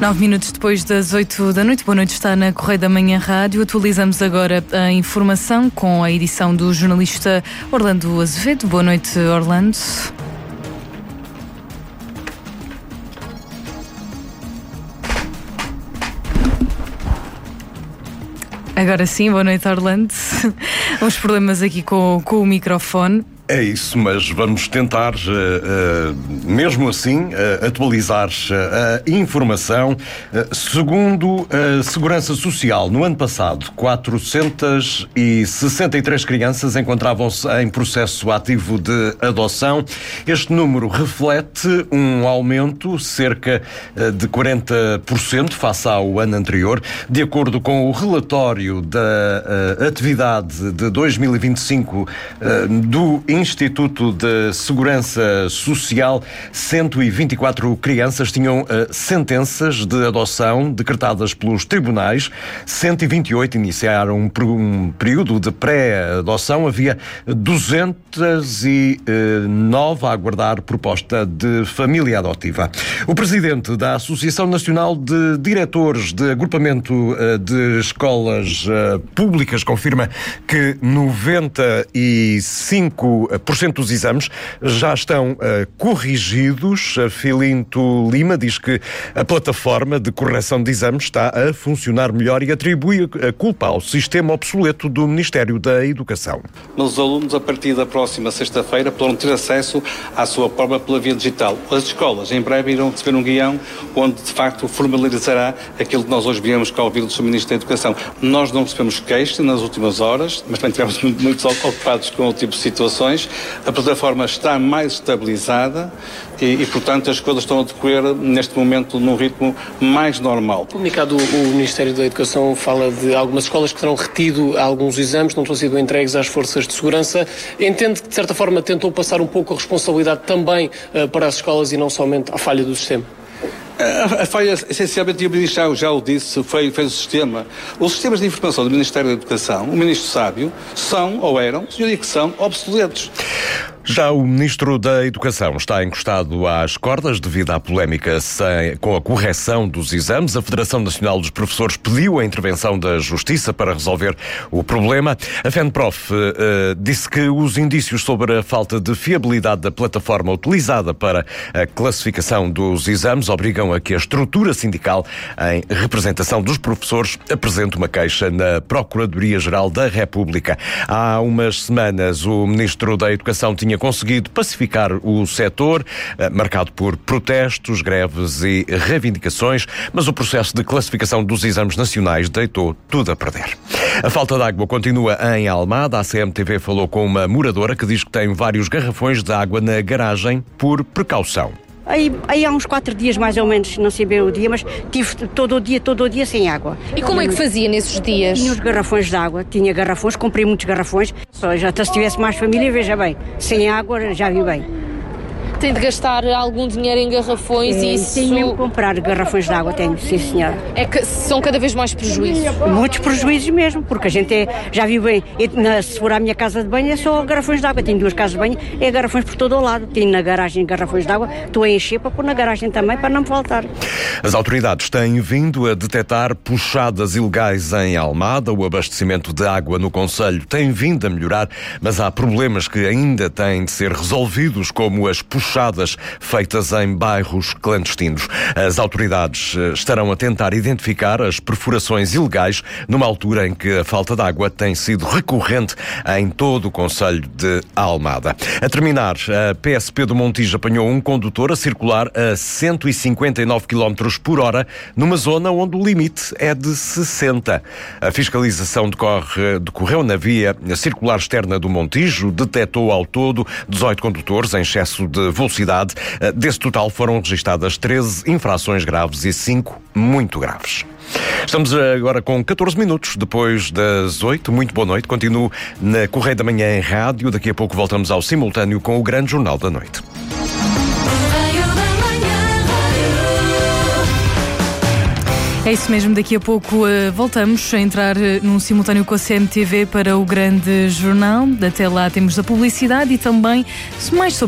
9 minutos depois das 8 da noite. Boa noite, está na Correio da Manhã Rádio. Atualizamos agora a informação com a edição do jornalista Orlando Azevedo. Boa noite, Orlando. Agora sim, boa noite, Orlando. Uns problemas aqui com o microfone. É isso, mas vamos tentar, mesmo assim, atualizar a informação. Segundo a Segurança Social, no ano passado, 463 crianças encontravam-se em processo ativo de adoção. Este número reflete um aumento cerca de 40% face ao ano anterior. De acordo com o relatório da atividade de 2025 do Instituto de Segurança Social, 124 crianças tinham sentenças de adoção decretadas pelos tribunais, 128 iniciaram um período de pré-adoção, havia 209 a aguardar proposta de família adotiva. O presidente da Associação Nacional de Diretores de Agrupamento de Escolas Públicas confirma que 95% dos exames já estão corrigidos. Filinto Lima diz que a plataforma de correção de exames está a funcionar melhor e atribui a culpa ao sistema obsoleto do Ministério da Educação. Mas os alunos, a partir da próxima sexta-feira, poderão ter acesso à sua prova pela via digital. As escolas, em breve, irão receber um guião onde, de facto, formalizará aquilo que nós hoje viemos cá ouvir do Sr. Ministro da Educação. Nós não recebemos queixas nas últimas horas, mas também estivemos muito ocupados com outro tipo de situações. A plataforma está mais estabilizada e, portanto, as coisas estão a decorrer neste momento num ritmo mais normal. O comunicado do Ministério da Educação fala de algumas escolas que terão retido alguns exames, não terão sido entregues às forças de segurança. Entende que, de certa forma, tentou passar um pouco a responsabilidade também para as escolas e não somente à falha do sistema? A falha, essencialmente, já o disse, fez o sistema. Os sistemas de informação do Ministério da Educação, o Ministro Sábio, são, ou eram, eu digo que são, obsoletos. Já o Ministro da Educação está encostado às cordas devido à polémica com a correção dos exames. A Federação Nacional dos Professores pediu a intervenção da Justiça para resolver o problema. A FENPROF disse que os indícios sobre a falta de fiabilidade da plataforma utilizada para a classificação dos exames obrigam a que a estrutura sindical, em representação dos professores, apresente uma queixa na Procuradoria-Geral da República. Há umas semanas, o Ministro da Educação tinha conseguido pacificar o setor, marcado por protestos, greves e reivindicações, mas o processo de classificação dos exames nacionais deitou tudo a perder. A falta de água continua em Almada. A CMTV falou com uma moradora que diz que tem vários garrafões de água na garagem por precaução. Aí há uns 4 dias mais ou menos, não sei bem o dia, mas tive todo o dia sem água. E como é que fazia nesses dias? Tinha os garrafões de água, comprei muitos garrafões, já se tivesse mais família, veja bem, sem água já vi bem. Tem de gastar algum dinheiro em garrafões e isso... Tenho mesmo que comprar garrafões de água, tenho, sim senhora. É que são cada vez mais prejuízos? Muitos prejuízos mesmo, porque a gente já viu bem, se for à minha casa de banho é só garrafões de água, tenho 2 casas de banho, é garrafões por todo o lado, tenho na garagem garrafões de água, estou a encher para pôr na garagem também para não me faltar. As autoridades têm vindo a detectar puxadas ilegais em Almada. O abastecimento de água no concelho tem vindo a melhorar, mas há problemas que ainda têm de ser resolvidos, como as puxadas feitas em bairros clandestinos. As autoridades estarão a tentar identificar as perfurações ilegais numa altura em que a falta de água tem sido recorrente em todo o concelho de Almada. A terminar, a PSP do Montijo apanhou um condutor a circular a 159 km por hora numa zona onde o limite é de 60. A fiscalização decorreu na via circular externa do Montijo, detectou ao todo 18 condutores em excesso de velocidade. Desse total foram registadas 13 infrações graves e 5 muito graves. Estamos agora com 14 minutos depois das 8. Muito boa noite. Continuo na Correio da Manhã em rádio. Daqui a pouco voltamos ao simultâneo com o Grande Jornal da Noite. É isso mesmo, daqui a pouco voltamos a entrar num simultâneo com a CMTV para o Grande Jornal. Até lá temos a publicidade e também mais sobre